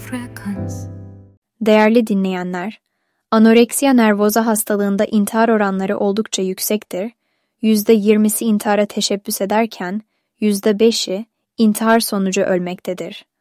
Değerli dinleyenler, anoreksiya nervoza hastalığında intihar oranları oldukça yüksektir. %20'si intihara teşebbüs ederken %5'i intihar sonucu ölmektedir.